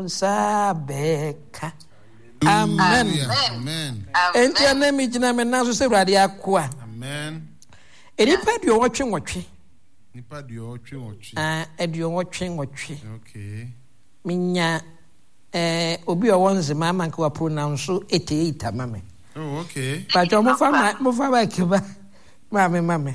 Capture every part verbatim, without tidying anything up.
sabeka. Amen. Amen. Enti anemi gina me na so se Awurade akoa. Amen. Enipa duo wotwe wotwe. Nipa duo wotwe wotwe. Ah, eduo wotwe wotwe. Okay. Minya eh obi o wonzema manka wa pronounce eighty-eight amame. Oh, okay. But you move my move my kiba. Mammy, mammy.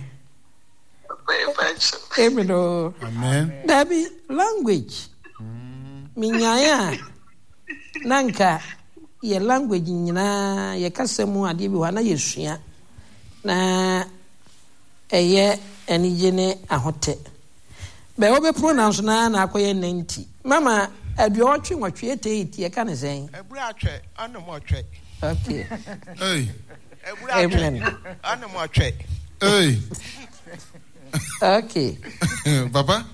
Amen. Amen. Dabi language. Minyaya. Nanka ye language nyina ye kasemu ade bi wana yesua. Na eye enigene ahote. Be obe pronounce na na akoye ninety. Mama aduo otwe nwotwe eighty-eight ye ka ne sen. Ebru atwe, anu mo atwe. Okay. Hey. Amen. Anu mo atwe. Hey. Okay. Papa.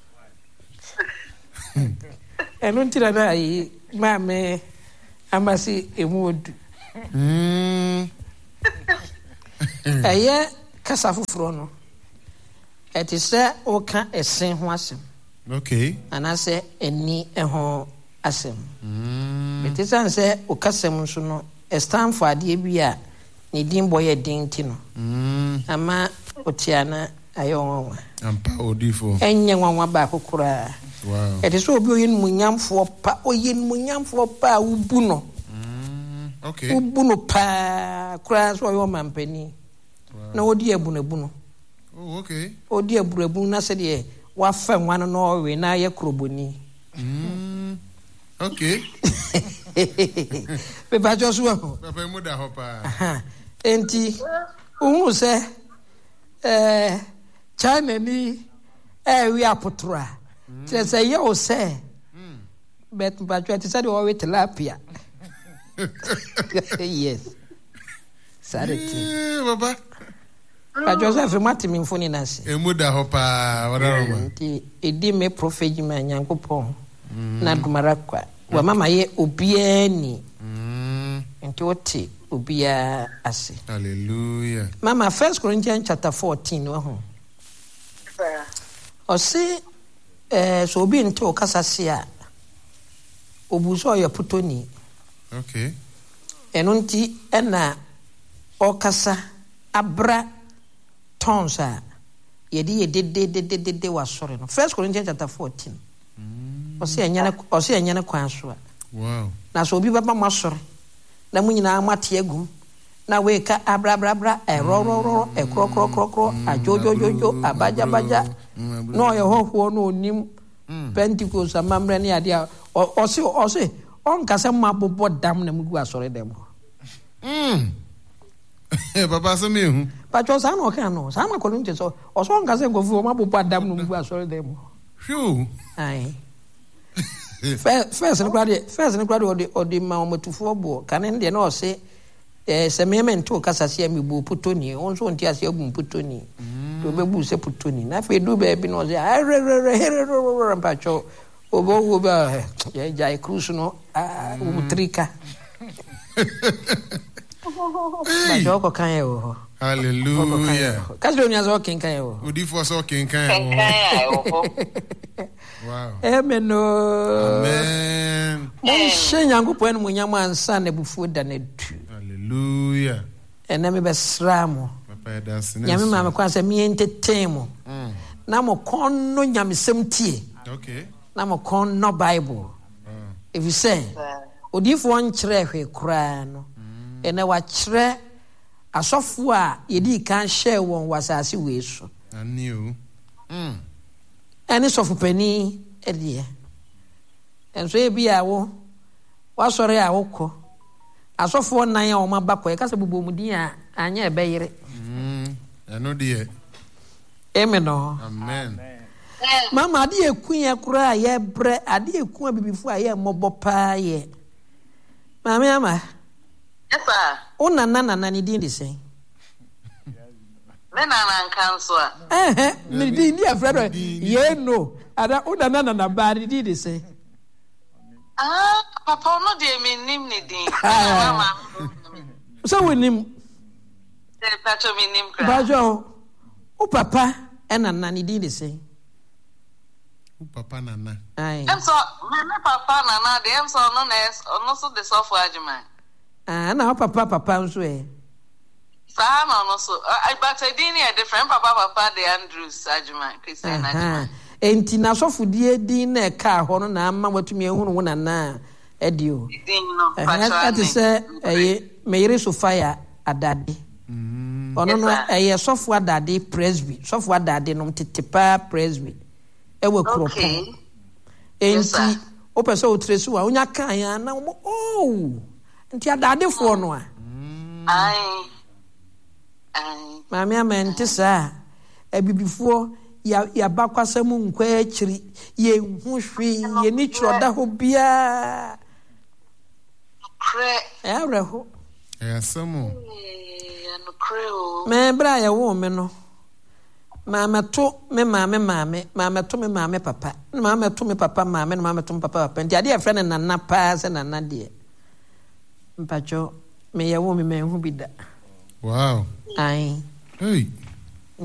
Eno ntira na yi mame amasi emuodu. Mm. Eye kasa foforo no. Eti se oka esen ho asem. Okay. Anase eni eho asem. Mm. Beti san se okasem nso no stand for ade bi a ne din boye din ti no. Mm. Ama otiana ayo nwa. Ampa odifo. Enye nwa ba kokora. Wow. Eti so obi oyin munyamfo pa oyin munyamfo pa ubu no. Mm. Okay. Ubu no pa kura so yo mampani. Wow. Na odi ebu na bu no. Oh, okay. Odi ebu ebu na se de wa fa nwa no no we na ye kroboni. Mm. Okay. Be ba jo so ho. Papa mu da hopa. Aha. Enti uhu se eh China ni eh wi apotra. Ti se ye o se. Mm. Bet ba jo ti se de o we tilapia. Yes. Sareti. Eh, Papa. Ba Joseph Martin mfoni nasi. Emu da hopa wararoma. Enti edi me profegi ma Nyankopon. Na dumara kwa. Wa mama ye obiani. Mm. Enti oti obia ase. Hallelujah. Mama, First Corinthians chapter fourteen wa ho. O se eh so obi nti o kasa se a obuso ya putoni. Okay. Eno nti ena o kasa abra tons a yedi yedi de de de de de wa sore no. First Corinthians chapter fourteen. Mm. O se anyana o se anyana kwan so a. Wow. Na so obi baba masore. Na munyina amate agum. Na we ka abra bra bra e ro ro ro e kro kro kro kro ajojo jojo abaja baja no ye hoho no onim Pentecost amamre ne ade o se o se on kase mabobo dam na mugu asore dem. Mm. Papa so me hu. But jo sa no kan no sa ma kolunte so o so on kase ngofu mabobo dam na mugu asore dem. Phew. Ai. First first no grade first no grade o de o de ma o matufo bo kan ne de no se eh se memento kasase mi bu putoni on so nti ase agu putoni to be bu se putoni na fe du be bi no se arerere mpacho obo wo ba ya jai cruise no ah utrika ba joko kan e wo. Hallelujah. Kaso ni aso kin kan e wo. Odi for so kin kan e wo. Wow. Amen. Amen. Mon Nyankopon enu munyam ansa na bufu da na du. Hallelujah. Ena me besra mo. Papa da sene. Nyame ma me kwanse me entertain mo. Mm. Na mo kon no nyamesem tie. Okay. Na mo kon no Bible. Mm. If you say odifo nkyere hwe kura no. Ena wa kyere asofo a yedi kan share won wasase we so. Ani o. Mm. Eni sofo pani edie. Enso e bia wo wasore a wokọ. Asofo nan ya o mabakọ e kasa bubomudin a anya ebeyire. Mm. Eno de. Amen. Amen. Mama ade ekun ye kura ye bre ade ekun abibifu a ye mobo pa ye. Mama ama. Yes sir. Una nana nani din de sen. Me nana nkanso a. Eh eh ni din dia frero ye no. Ada una nana na ba din de sen. Ah, papa no de me nim ni din. Mama. So we nim. De pacho me nim kra. Bajo. O papa ena nani din de sen. Papa Nana. Aye. I'm so my papa Nana, the I'm so no ness, also the software adjument. Ah, na papa papa nso e. Sa no no so. I but I didn't a different papa papa the Andrews adjument, Christian adjument. Enti na sofodie din na ka ho no na ama watumi ehunu wo Nana edio. Din no. That is say eh meyere Sofia Adade. Mm. Ono no eh Sofo Adade presby. Sofo Adade no tetepa presby. Ewe kropo. Enti opese o tresu a onya kan ya na oh. Enti Adade fo no a. Ai. Ai. Mami amente sa ebibifo ya ya bakwasam nkwa akiri ye hu hwe ye ni chroda ho bia Cre. e reho Eh asamo. Eh, no creo. me bra ya wo me no mama to me mama mama mama to me mama papa mama to me papa mama mama to me papa papa ndi ade e frɛ ne Nana pa se Nana de mpacho me ya wo me me hu bi da Wow. ai Hey.